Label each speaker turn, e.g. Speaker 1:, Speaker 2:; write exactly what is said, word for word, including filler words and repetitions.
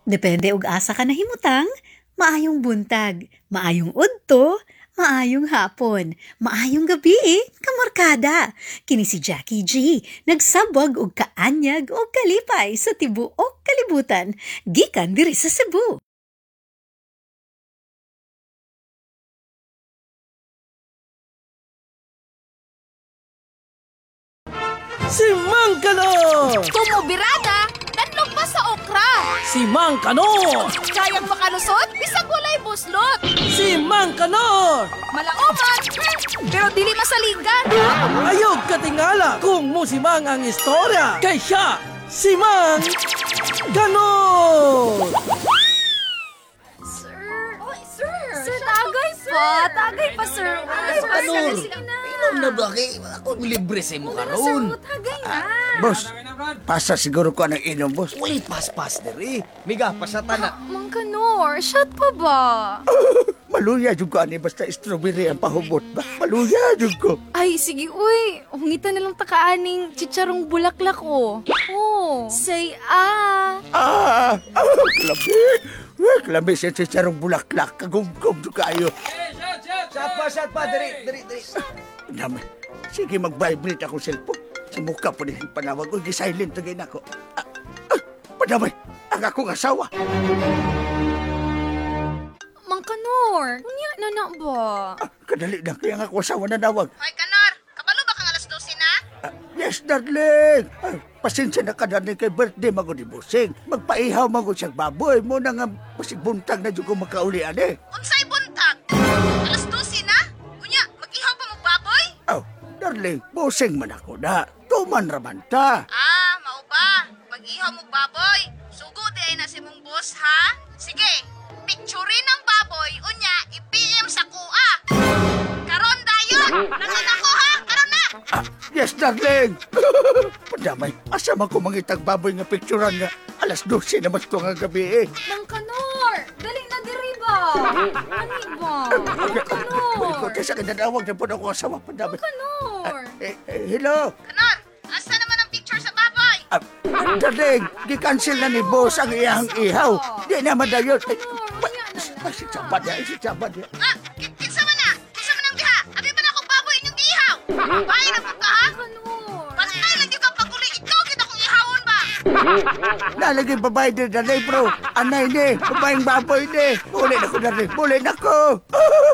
Speaker 1: Depende og asa ka nahimutang, maayong buntag, maayong udto, maayong hapon, maayong gabi, kamarkada. Kini si Jackie G, nagsabwag og kaanyag og kalipay sa tibuok kalibutan, gikan diri sa Cebu.
Speaker 2: Si Mang Kanor!
Speaker 3: Tumubirada, tatlong pa sa okra.
Speaker 2: Si Mang Kanor!
Speaker 3: Kayang makalusot, bisag walay buslot.
Speaker 2: Si Mang Kanor!
Speaker 3: Malaoman, hmm, pero dili masaligan.
Speaker 2: Ayog katingala kung mo si Mang ang istorya. Kay siya, si Mang Kanor!
Speaker 3: Sir, oh, sir. Sir, tagay pa. Tagay pa, sir. Tagay pa, sir.
Speaker 4: Kanor,
Speaker 3: Sige na.
Speaker 4: inom na ba kay ako libre sa imo
Speaker 3: Sir,
Speaker 4: karon?
Speaker 3: tagay na.
Speaker 5: Boss, pasa siguro ko ng inom, boss.
Speaker 4: Uli pas-pas diri. Miga pasata na.
Speaker 3: Mang Kanor, shot pa ba?
Speaker 5: Maluya jud ko ani basta strawberry ang pahubot ba. Maluya jud ko.
Speaker 3: Ay, sige, uy. Hungitan na lang takaaning chicharong bulaklak, oh. Oh. Say, ah.
Speaker 5: Ah, ah kalabi. Ah, kalabi siya sa charong bulaklak. Kagumgum jud kayo.
Speaker 4: Shot pa, shot pa diri, diri, diri.
Speaker 5: Naman. Sige, mag-vibrate ako cellphone. Sa mukha po din panawag ko. Gi-silent again ako. Ah, ah, padamay, ang akong asawa.
Speaker 3: Mang Kanor, unya na na ba?
Speaker 5: Ah, kadali na kaya ang akong asawa na nawag.
Speaker 6: Hoy, Kanor! Kabalo ba kang alas dose na?
Speaker 5: Ah, yes, darling. Ah, pasensya na ka darling kay birthday mago ni Busing. Magpaihaw mago siyang baboy mo na nga pasigbuntag na dyan ko makaulian eh.
Speaker 6: Unsay buntag? Alas dose na? Unya, mag-ihaw pa mo baboy?
Speaker 5: Oh, darling, Busing man ako na. Tuman raman ta.
Speaker 6: Ah, mao ba? Mag-ihaw mo baboy. Sugo di ay na si mong boss, ha? Sige, picturein ang baboy, unya, i-P M sa kuha. Karon dayon! Nasan ako, ha? Karon na!
Speaker 5: Ah, yes, darling. Padamay, asa man ko mangitag baboy nga picturean nga. Alas dose na mas ko nga gabi eh.
Speaker 3: Mang Kanor, dali na diri ba? Ani ba? Mang
Speaker 5: Balik ko
Speaker 3: Kanor.
Speaker 5: sa kinanawag na po na ako asawa. Padamay.
Speaker 3: Kanor.
Speaker 5: Eh, eh, hello.
Speaker 6: Kanor, asa naman ang picture sa baboy?
Speaker 5: Ah, darling, gi-cancel na ni boss ang iyang ihaw. Di na madayon. Ay,
Speaker 3: Unya na na.
Speaker 5: ay, si Chabad ya, si Chabad ya.
Speaker 6: Ah, kin- kinsa man na? Kinsa man ang diha? Abi ba na akong baboy inyong gihaw? Bahay na po ka, ha?
Speaker 3: Kanor.
Speaker 6: Basta lang yung kapaguli, ikaw kita kong ihawon ba?
Speaker 5: Lalagay babae din na bro. Anay ni, babaeng baboy ni. Muli na ko darling, muli na ko.